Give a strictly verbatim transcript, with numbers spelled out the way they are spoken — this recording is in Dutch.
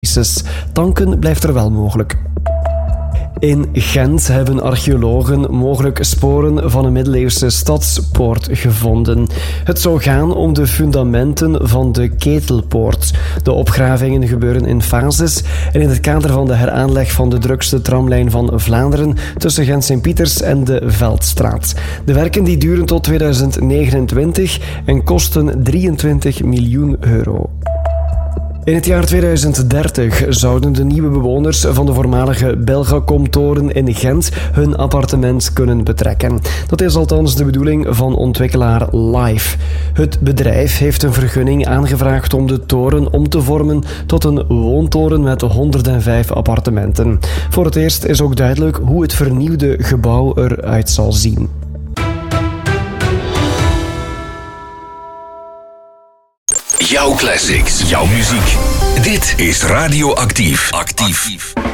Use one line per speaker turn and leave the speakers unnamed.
Tanken blijft er wel mogelijk. In Gent hebben archeologen mogelijk sporen van een middeleeuwse stadspoort gevonden. Het zou gaan om de fundamenten van de Ketelpoort. De opgravingen gebeuren in fases en in het kader van de heraanleg van de drukste tramlijn van Vlaanderen tussen Gent-Sint-Pieters en de Veldstraat. De werken die duren tot tweeduizend negenentwintig en kosten drieëntwintig miljoen euro. In het jaar tweeduizend dertig zouden de nieuwe bewoners van de voormalige Belgacom-toren in Gent hun appartement kunnen betrekken. Dat is althans de bedoeling van ontwikkelaar Live. Het bedrijf heeft een vergunning aangevraagd om de toren om te vormen tot een woontoren met honderdvijf appartementen. Voor het eerst is ook duidelijk hoe het vernieuwde gebouw eruit zal zien.
Jouw classics, jouw muziek. Dit is Radio Actief. Actief.